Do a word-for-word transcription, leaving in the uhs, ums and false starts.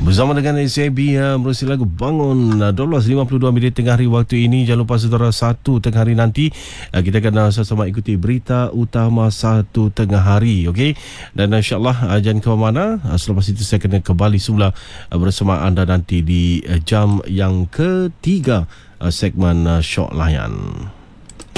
Bersama dengan S A B uh, menerusi lagu Bangun uh, dua belas lima puluh dua minit tengah hari waktu ini. Jangan lupa saudara, satu tengah hari nanti uh, kita akan uh, sama-sama ikuti berita utama satu tengah hari, okey. Dan uh, insya-Allah uh, jangan ke mana. Uh, selepas itu saya akan kembali semula uh, bersama anda nanti di uh, jam yang ketiga uh, segmen uh, Syok Layan.